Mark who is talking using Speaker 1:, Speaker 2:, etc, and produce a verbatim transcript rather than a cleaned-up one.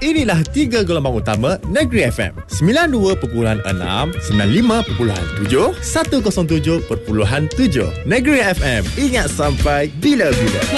Speaker 1: Inilah tiga gelombang utama Negeri F M. sembilan puluh dua perpuluhan enam, sembilan puluh lima perpuluhan tujuh, seratus tujuh perpuluhan tujuh. Negeri F M. Ingat sampai bila-bila.